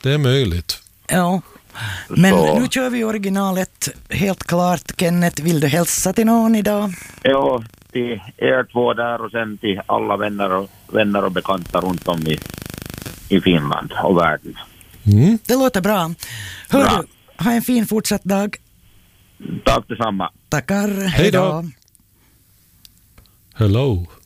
det är möjligt. Ja, men Så. nu kör vi originalet helt klart. Kenneth, vill du hälsa till någon idag? Ja, till er två där och sen till alla vänner och bekanta runt om i Finland och världen. Mm. Det låter bra. Hör Bra. du, ha en fin fortsatt dag. Tack detsamma. Tackar. Hej då. Hello.